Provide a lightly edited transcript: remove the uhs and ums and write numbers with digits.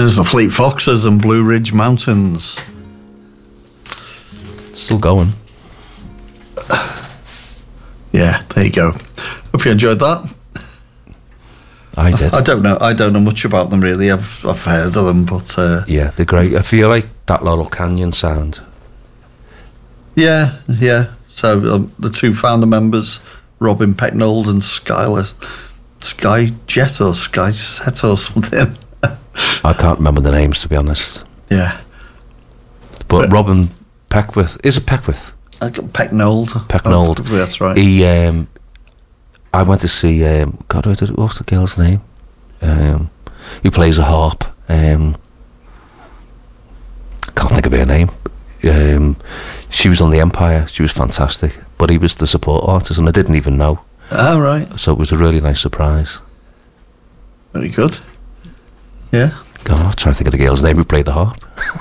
There's the Fleet Foxes and Blue Ridge Mountains. Still going. Yeah, there you go. Hope you enjoyed that. I did. I don't know much about them really. I've heard of them, but yeah, they're great. I feel like that Laurel Canyon sound. Yeah. So the two founder members, Robin Pecknold and Skylar Skyjet or Skyset or something. I can't remember the names, to be honest. Yeah. But Robin Peckwith, is it Peckwith? I got Pecknold. Pecknold. Oh, that's right. He, I went to see, God, what's the girl's name? Who plays a harp. Can't think of her name. She was on The Empire. She was fantastic. But he was the support artist, and I didn't even know. Oh, right. So it was a really nice surprise. Very good. Yeah. God, I'm trying to think of the girl's name who played the harp.